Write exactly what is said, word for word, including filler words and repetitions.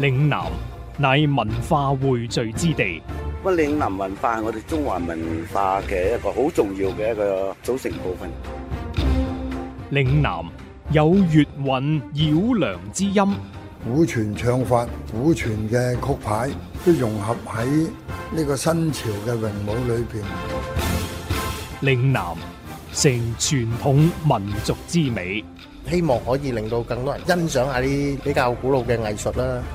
嶺南乃文化匯聚之地。 咁嶺南文化係我哋中華文化嘅一個好重要嘅一個組成部分。 嶺南有粵韻繞梁之音， 古傳唱法、古傳嘅曲牌都融合喺呢個新潮嘅詠舞裏邊。 嶺南成傳統民族之美， 希望可以令到更多人欣賞下啲比較古老嘅藝術啦。